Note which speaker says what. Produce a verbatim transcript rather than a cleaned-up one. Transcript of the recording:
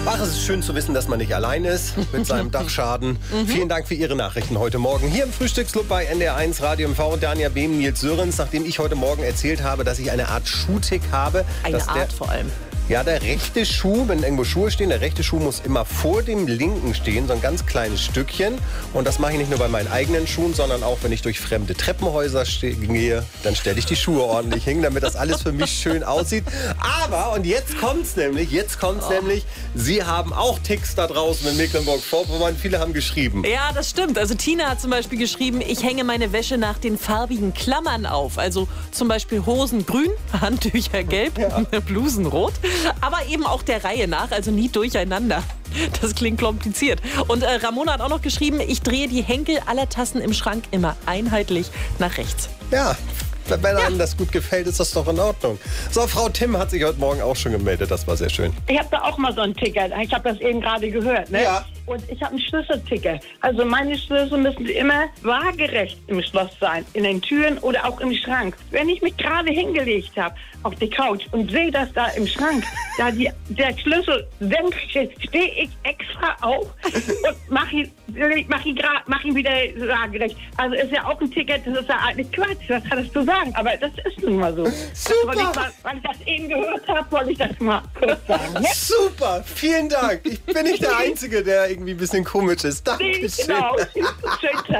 Speaker 1: Ach, es ist schön zu wissen, dass man nicht allein ist mit seinem Dachschaden. Mhm. Vielen Dank für Ihre Nachrichten heute Morgen. Hier im Frühstücksclub bei N D R eins Radio M V und Dania Behm, Nils Sörens, nachdem ich heute Morgen erzählt habe, dass ich eine Art Schuhtick habe.
Speaker 2: Eine
Speaker 1: dass
Speaker 2: Art
Speaker 1: der,
Speaker 2: vor allem.
Speaker 1: Ja, der rechte Schuh, wenn irgendwo Schuhe stehen, der rechte Schuh muss immer vor dem linken stehen, so ein ganz kleines Stückchen. Und das mache ich nicht nur bei meinen eigenen Schuhen, sondern auch, wenn ich durch fremde Treppenhäuser gehe, dann stelle ich die Schuhe ordentlich hin, damit das alles für mich schön aussieht. Aber, und jetzt kommt's nämlich, jetzt kommt's oh. nämlich, Sie haben auch Ticks da draußen in Mecklenburg-Vorpommern. Viele haben geschrieben.
Speaker 2: Ja, das stimmt. Also Tina hat zum Beispiel geschrieben, ich hänge meine Wäsche nach den farbigen Klammern auf. Also zum Beispiel Hosen grün, Handtücher gelb, ja. Blusen rot. Aber eben auch der Reihe nach, also nie durcheinander. Das klingt kompliziert. Und äh, Ramona hat auch noch geschrieben, ich drehe die Henkel aller Tassen im Schrank immer einheitlich nach rechts.
Speaker 1: Ja, wenn einem ja. das gut gefällt, ist das doch in Ordnung. So, Frau Tim hat sich heute Morgen auch schon gemeldet, das war sehr schön.
Speaker 3: Ich habe da auch mal so einen Ticker, ich habe das eben gerade gehört, ne?
Speaker 1: Ja.
Speaker 3: Und ich habe einen Schlüsselticker. Also meine Schlüssel müssen immer waagerecht im Schloss sein, in den Türen oder auch im Schrank. Wenn ich mich gerade hingelegt habe auf die Couch und sehe das da im Schrank, da die, der Schlüssel senkt steht, stehe ich extra auf und mache ihn, mach ihn, mach ihn wieder waagerecht. Also ist ja auch ein Ticket, das ist ja eigentlich Quatsch, was hat das zu sagen? Aber das ist nun mal so.
Speaker 1: Super!
Speaker 3: Weil ich, mal, weil ich das eben gehört habe, wollte ich das mal kurz sagen. Ne?
Speaker 1: Super, vielen Dank. Ich bin nicht der Einzige, der irgendwie ein bisschen komisch ist. Dankeschön.
Speaker 3: Genau. Schönen Tag.